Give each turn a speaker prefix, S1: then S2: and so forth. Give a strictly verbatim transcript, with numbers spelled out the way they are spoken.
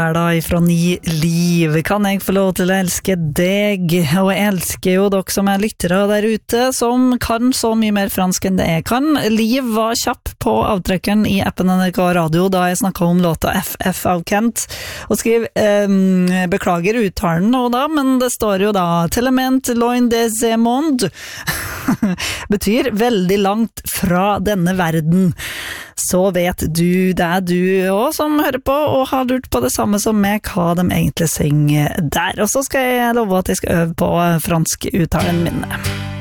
S1: Her da ifra Ni Liv, kan jeg få lov til å elske deg, og jeg elsker jo dere som er lyttere der ute, som kan så mye mer fransk enn det jeg kan. Liv var kjapp på avtrekkeren i appen N R K Radio da jeg snakket om låta F F av Kent, og skriv, um, beklager uttalen nå da, men det står jo da, Telement loin des monde, betyr veldig langt fra denne verden. Så vet du, det er du også som hører på og har lurt på det samme som meg, hva de egentlig synger der. Og så skal jeg love at jeg skal øve på fransk uttalen min.